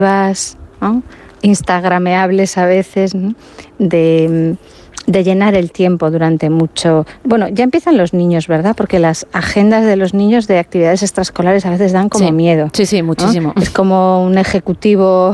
¿no? Instagrameables a veces, ¿no? de llenar el tiempo durante mucho... Bueno, ya empiezan los niños, ¿verdad? Porque las agendas de los niños de actividades extraescolares a veces dan como miedo. Sí, muchísimo. ¿No? Es como un ejecutivo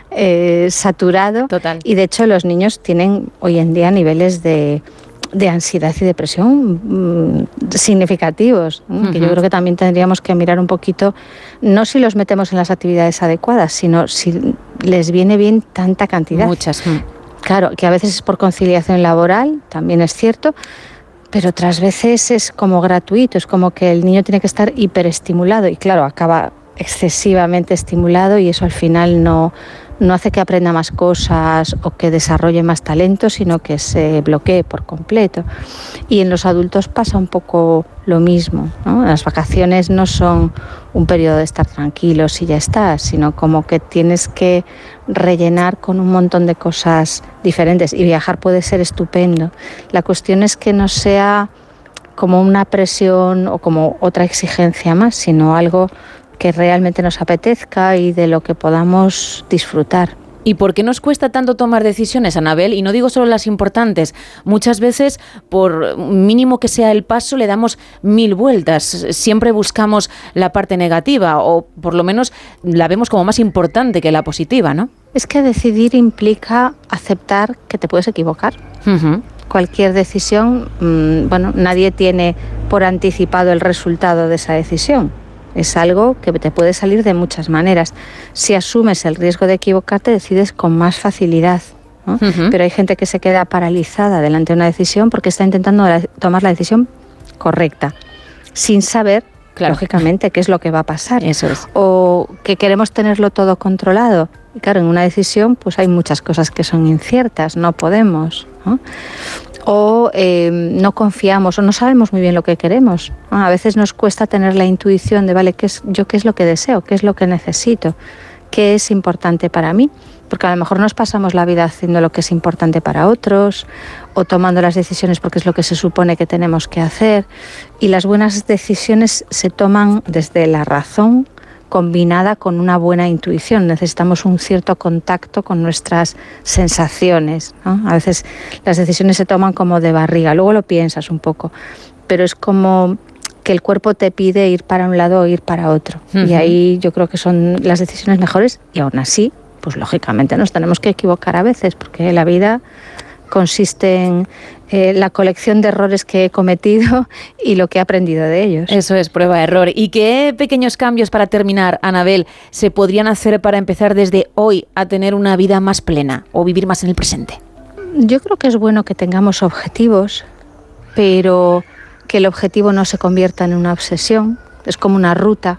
saturado. Total. Y de hecho los niños tienen hoy en día niveles de ansiedad y depresión significativos, ¿no? Que yo creo que también tendríamos que mirar un poquito, no si los metemos en las actividades adecuadas, sino si les viene bien tanta cantidad. Muchas. Claro, que a veces es por conciliación laboral, también es cierto, pero otras veces es como gratuito, es como que el niño tiene que estar hiperestimulado y claro, acaba excesivamente estimulado y eso al final no hace que aprenda más cosas o que desarrolle más talento, sino que se bloquee por completo. Y en los adultos pasa un poco lo mismo, ¿no? Las vacaciones no son un periodo de estar tranquilos y ya está, sino como que tienes que rellenar con un montón de cosas diferentes y viajar puede ser estupendo. La cuestión es que no sea como una presión o como otra exigencia más, sino algo que realmente nos apetezca y de lo que podamos disfrutar. ¿Y por qué nos cuesta tanto tomar decisiones, Anabel? Y no digo solo las importantes. Muchas veces, por mínimo que sea el paso, le damos 1000 vueltas. Siempre buscamos la parte negativa o por lo menos la vemos como más importante que la positiva, ¿no? Es que decidir implica aceptar que te puedes equivocar. Cualquier decisión, nadie tiene por anticipado el resultado de esa decisión. Es algo que te puede salir de muchas maneras. Si asumes el riesgo de equivocarte, decides con más facilidad, ¿no? Pero hay gente que se queda paralizada delante de una decisión porque está intentando tomar la decisión correcta, sin saber, lógicamente, qué es lo que va a pasar. Eso es. O que queremos tenerlo todo controlado. Y claro, en una decisión pues hay muchas cosas que son inciertas, no podemos, ¿no? O no confiamos o no sabemos muy bien lo que queremos. A veces nos cuesta tener la intuición de, vale, qué es lo que deseo, qué es lo que necesito, qué es importante para mí, porque a lo mejor nos pasamos la vida haciendo lo que es importante para otros o tomando las decisiones porque es lo que se supone que tenemos que hacer, y las buenas decisiones se toman desde la razón combinada con una buena intuición. Necesitamos un cierto contacto con nuestras sensaciones, ¿no? A veces las decisiones se toman como de barriga, luego lo piensas un poco, pero es como que el cuerpo te pide ir para un lado o ir para otro. Y ahí yo creo que son las decisiones mejores, y aún así, pues lógicamente nos tenemos que equivocar a veces, porque la vida consiste en la colección de errores que he cometido y lo que he aprendido de ellos. Eso es, prueba-error. ¿Y qué pequeños cambios, para terminar, Anabel, se podrían hacer para empezar desde hoy a tener una vida más plena o vivir más en el presente? Yo creo que es bueno que tengamos objetivos, pero que el objetivo no se convierta en una obsesión. Es como una ruta.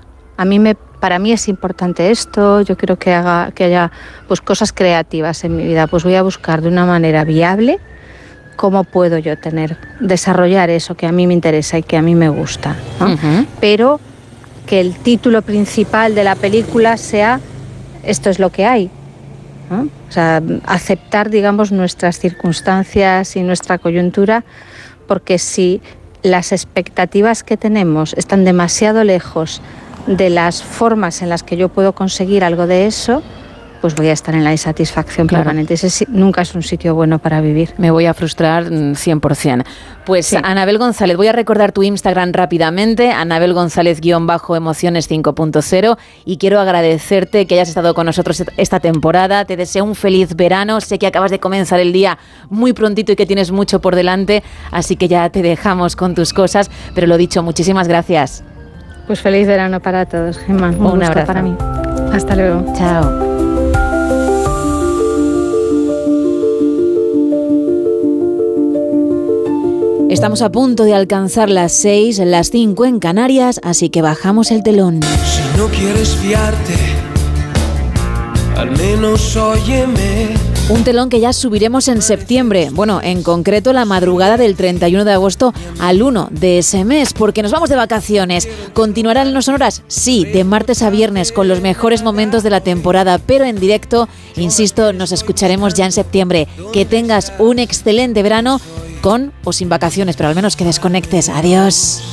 Para mí es importante esto, yo quiero que haya pues cosas creativas en mi vida, pues voy a buscar de una manera viable cómo puedo yo desarrollar eso que a mí me interesa y que a mí me gusta, ¿no? Pero que el título principal de la película sea esto es lo que hay, ¿no? O sea, aceptar, digamos, nuestras circunstancias y nuestra coyuntura, porque si las expectativas que tenemos están demasiado lejos de las formas en las que yo puedo conseguir algo de eso, pues voy a estar en la insatisfacción permanente. Ese nunca es un sitio bueno para vivir. Me voy a frustrar 100%. Pues sí. Anabel González, voy a recordar tu Instagram rápidamente, Anabel González_emociones 5.0, y quiero agradecerte que hayas estado con nosotros esta temporada. Te deseo un feliz verano. Sé que acabas de comenzar el día muy prontito y que tienes mucho por delante, así que ya te dejamos con tus cosas, pero lo dicho, muchísimas gracias. Pues feliz verano para todos, Gemma. Un abrazo para mí. Hasta luego. Chao. Estamos a punto de alcanzar las 6, las 5 en Canarias, así que bajamos el telón. Si no quieres fiarte, al menos óyeme. Un telón que ya subiremos en septiembre, bueno, en concreto la madrugada del 31 de agosto al 1 de ese mes, porque nos vamos de vacaciones. ¿Continuarán No Sonoras? Sí, de martes a viernes, con los mejores momentos de la temporada, pero en directo, insisto, nos escucharemos ya en septiembre. Que tengas un excelente verano, con o sin vacaciones, pero al menos que desconectes. Adiós.